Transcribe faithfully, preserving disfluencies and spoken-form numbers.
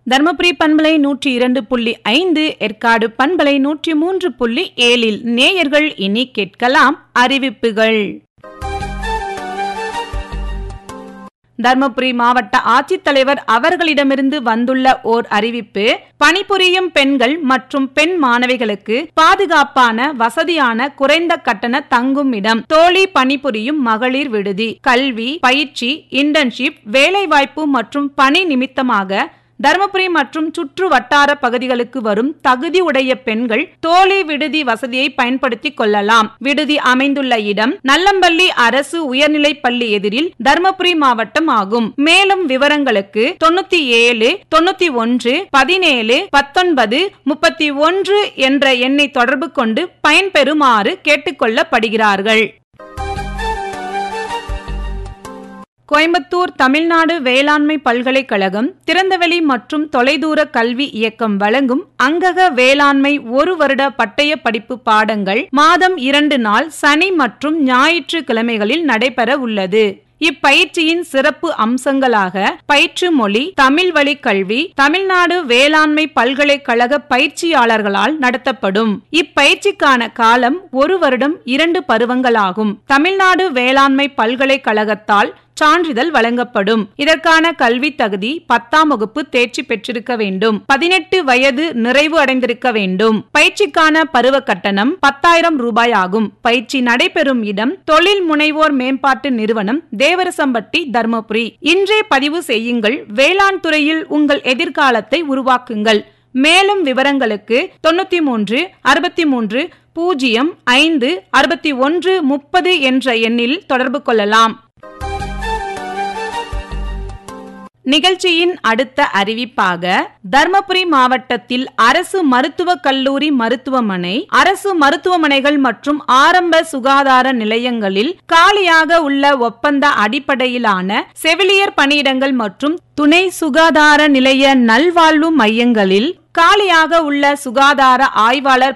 தர்மபுரி பண்பலை நூற்றி இரண்டு புள்ளி ஐந்து, ஏற்காடு பண்பலை நூற்றி மூன்று புள்ளி ஏழில் நேயர்கள் இனி கேட்கலாம் அறிவிப்புகள். தர்மபுரி மாவட்ட ஆட்சித்தலைவர் அவர்களிடமிருந்து வந்துள்ள ஓர் அறிவிப்பு. பணிபுரியும் பெண்கள் மற்றும் பெண் மாணவிகளுக்கு பாதுகாப்பான, வசதியான, குறைந்த கட்டண தங்கும் இடம், தோழி பணிபுரியும் மகளிர் விடுதி, கல்வி, பயிற்சி, இன்டர்ன்ஷிப், வேலைவாய்ப்பு மற்றும் பணி நிமித்தமாக தர்மபுரி மற்றும் சுற்று வட்டார பகுதிகளுக்கு வரும் தகுதி உடைய பெண்கள் தோழி விடுதி வசதியை பயன்படுத்திக் கொள்ளலாம். விடுதி அமைந்துள்ள இடம் நல்லம்பள்ளி அரசு உயர்நிலைப் பள்ளி எதிரில் தர்மபுரி மாவட்டம் ஆகும். மேலும் விவரங்களுக்கு தொண்ணூத்தி ஏழு தொண்ணூத்தி ஒன்று பதினேழு பத்தொன்பது முப்பத்தி ஒன்று என்ற எண்ணை தொடர்பு கொண்டு பயன்பெறுமாறு கேட்டுக்கொள்ளப்படுகிறார்கள். கோயம்புத்தூர் தமிழ்நாடு வேளாண்மை பல்கலைக்கழகம் திறந்தவெளி மற்றும் தொலைதூர கல்வி இயக்கம் வழங்கும் அங்கக வேளாண்மை ஒரு வருட பட்டய படிப்பு பாடங்கள் மாதம் இரண்டு நாள் சனி மற்றும் ஞாயிற்று கிழமைகளில் நடைபெற உள்ளது. இப்பயிற்சியின் சிறப்பு அம்சங்களாக பயிற்று மொழி, தமிழ் வழி கல்வி தமிழ்நாடு வேளாண்மை பல்கலைக்கழக பயிற்சியாளர்களால் நடத்தப்படும். இப்பயிற்சிக்கான காலம் ஒரு வருடம் இரண்டு பருவங்களாகும். தமிழ்நாடு வேளாண்மை பல்கலைக்கழகத்தால் சான்றிதழ் வழங்கப்படும். இதற்கான கல்வி தகுதி பத்தாம் வகுப்பு தேர்ச்சி பெற்றிருக்க வேண்டும். பதினெட்டு வயது நிறைவு அடைந்திருக்க வேண்டும். பயிற்சிக்கான பருவ கட்டணம் பத்தாயிரம் ரூபாய் ஆகும். பயிற்சி நடைபெறும் இடம் தொழில் முனைவோர் மேம்பாட்டு நிறுவனம், தேவரசம்பட்டி, தர்மபுரி. இன்றே பதிவு செய்யுங்கள். வேளாண் துறையில் உங்கள் எதிர்காலத்தை உருவாக்குங்கள். மேலும் விவரங்களுக்கு தொண்ணூத்தி மூன்று அறுபத்தி மூன்று பூஜ்ஜியம் ஐந்து அறுபத்தி ஒன்று முப்பது என்ற எண்ணில் தொடர்பு கொள்ளலாம். நிகழ்ச்சியின் அடுத்த அறிவிப்பாக தர்மபுரி மாவட்டத்தில் அரசு மருத்துவக் கல்லூரி மருத்துவமனை, அரசு மருத்துவமனைகள் மற்றும் ஆரம்ப சுகாதார நிலையங்களில் காலியாக உள்ள ஒப்பந்த அடிப்படையிலான செவிலியர் பணியிடங்கள் மற்றும் துணை சுகாதார நிலைய நல்வாழ்வு மையங்களில் காலியாக உள்ள சுகாதார ஆய்வாளர்